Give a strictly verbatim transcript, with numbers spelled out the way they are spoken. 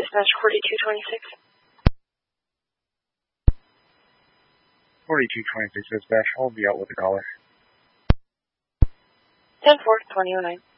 dispatch forty-two twenty-six. forty-two twenty-six dispatch, I'll be out with the caller. ten four, twenty oh nine.